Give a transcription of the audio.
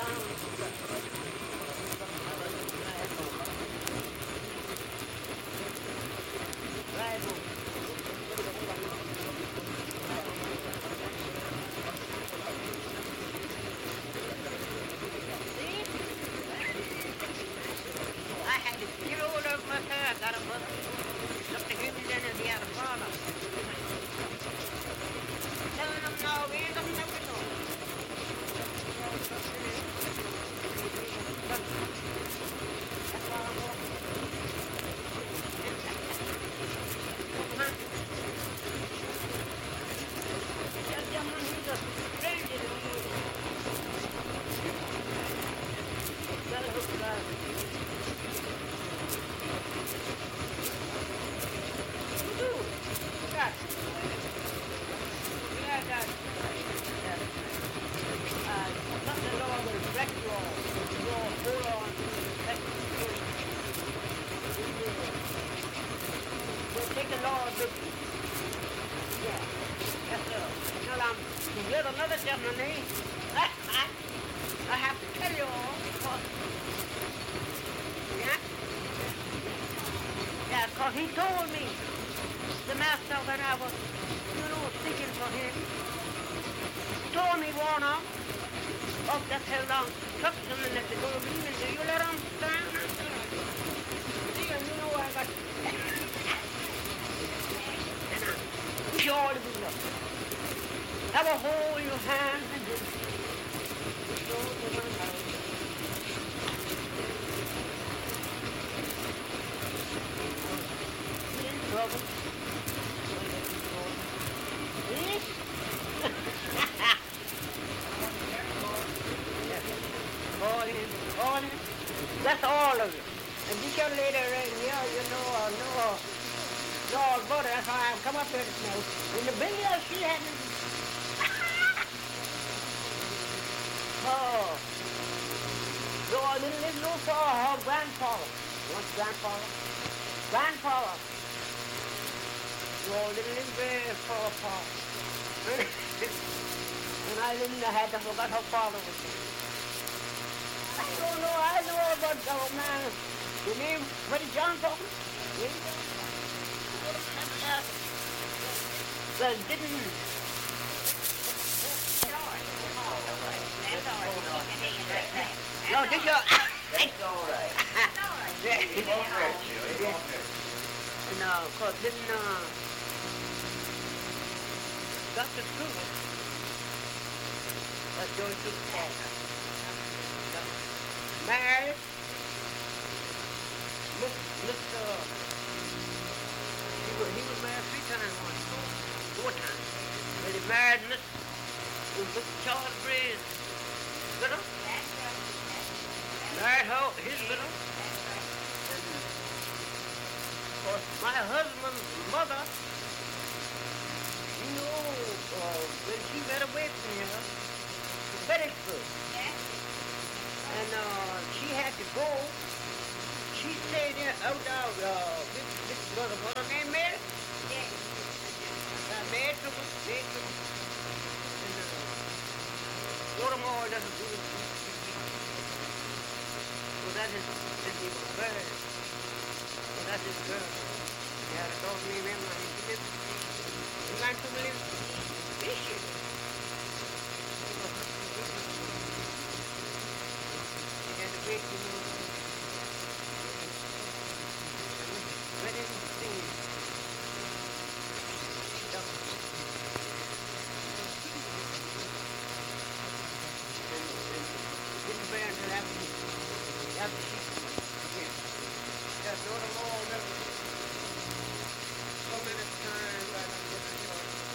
had to get all over my hair. I got a mother. Something to give me then the other father. Telling them no, we ain't gonna never know. That's all I'm going. Tell someone who's a stranger to me. Tell her who's There's another gentleman here. I have to tell you all because, because he told me, the master, when I was, speaking for him, told me, Warner, oh, that's how long took them and let the go of him, and do you let them stand? You know I got, and sure to be loved. Have a hold in your hand and just go to my house. In trouble. All in. That's all of it. And this young lady right here, no, brother, that's why I come up here to know. In the video, she hadn't. Oh, so I didn't live no far. Her grandfather. What's grandfather? Grandfather. So I didn't live very far apart. And I didn't have to forget her father was there. I don't know. I know about the old man. The name, what is John Falcon? Well, didn't. No, this your... It's all right. He won't hurt you. He won't hurt you. No, because didn't, Dr. Kruger, George Kruger, married Mr. He was married 3 times once, 4 times. But he married Mr. Charles Breeze. Widow? Married his widow. And of course, my husband's mother, when she went away from here to Fredericksburg, and she had to go, she stayed there out this mother named Mary? Yes. Mary took us. Watermore doesn't do it. So that is he was buried. So that's his girl. He had a dog named Emma. He went to live fishing. He had a big, wedding thing. After she, yeah, daughter